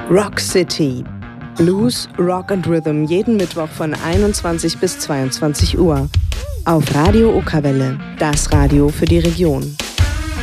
Rock City. Blues, Rock and Rhythm jeden Mittwoch von 21 bis 22 Uhr. Auf Radio Okerwelle, das Radio für die Region.